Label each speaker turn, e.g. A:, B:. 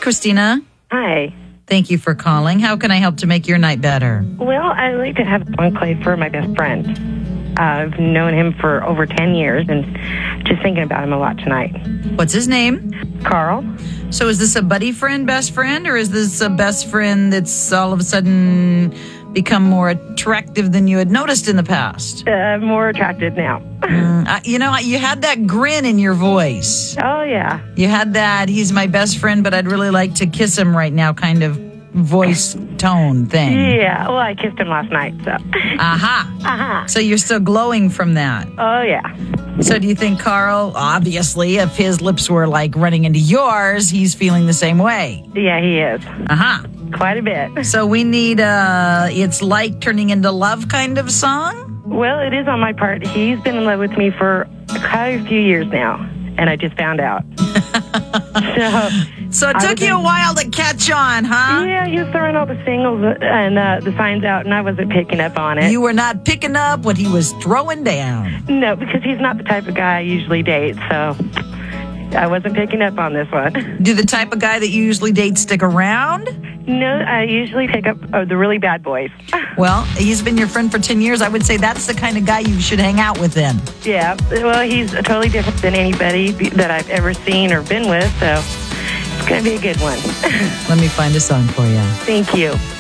A: Christina.
B: Hi.
A: Thank you for calling. How can I help to make your night better?
B: Well, I'd like to have a song play for my best friend. I've known him for over 10 years and just thinking about him a lot tonight.
A: What's his name?
B: Carl.
A: So is this a buddy friend, best friend, or is this a best friend that's all of a sudden become more attractive than you had noticed in the past?
B: More attracted now.
A: You had that grin in your voice.
B: Oh, yeah.
A: You had that, he's my best friend, but I'd really like to kiss him right now kind of voice tone thing.
B: Yeah, well, I kissed him last night, so.
A: Aha. So you're still glowing from that.
B: Oh, yeah.
A: So do you think Carl, obviously, if his lips were like running into yours, he's feeling the same way?
B: Yeah, he is. Quite a bit.
A: So we need It's Like Turning Into Love kind of song?
B: Well, it is on my part. He's been in love with me for quite a few years now, and I just found out.
A: So it took you a while to catch on, huh?
B: Yeah, he was throwing all the singles and the signs out, and I wasn't picking up on it.
A: You were not picking up what he was throwing down.
B: No, because he's not the type of guy I usually date, so I wasn't picking up on this one.
A: Do the type of guy that you usually date stick around?
B: No, I usually pick up the really bad boys.
A: Well, he's been your friend for 10 years. I would say that's the kind of guy you should hang out with then.
B: Yeah, well, he's totally different than anybody that I've ever seen or been with, so it's going to be a good one.
A: Let me find a song for you.
B: Thank you.